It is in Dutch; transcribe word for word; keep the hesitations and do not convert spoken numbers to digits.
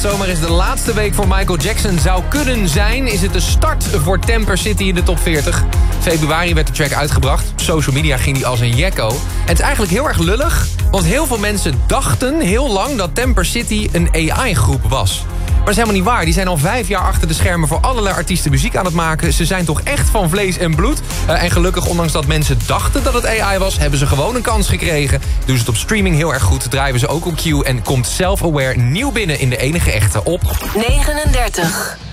zomaar eens de laatste week voor Michael Jackson zou kunnen zijn... is het de start voor Temper City in de top veertig. Februari werd de track uitgebracht. Op social media ging die als een jekko. En het is eigenlijk heel erg lullig... want heel veel mensen dachten heel lang dat Temper City een A I-groep was... Maar dat is helemaal niet waar. Die zijn al vijf jaar achter de schermen voor allerlei artiesten muziek aan het maken. Ze zijn toch echt van vlees en bloed. Uh, en gelukkig, ondanks dat mensen dachten dat het A I was... hebben ze gewoon een kans gekregen. Doen ze het op streaming heel erg goed. Drijven ze ook op Q en komt Self-Aware nieuw binnen in de enige echte op... negenendertig.